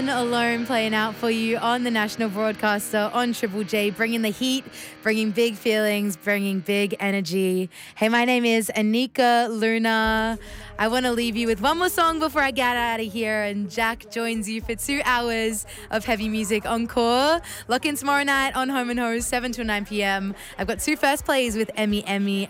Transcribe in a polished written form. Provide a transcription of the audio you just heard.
Alone playing out for you on the national broadcaster on Triple J, bringing the heat, bringing big feelings, bringing big energy. Hey, my name is Anika Luna. I want to leave you with one more song before I get out of here, and Jack joins you for 2 hours of heavy music encore. Lock in tomorrow night on Home and Hose, 7 to 9 p.m. I've got 2 first plays with Emmy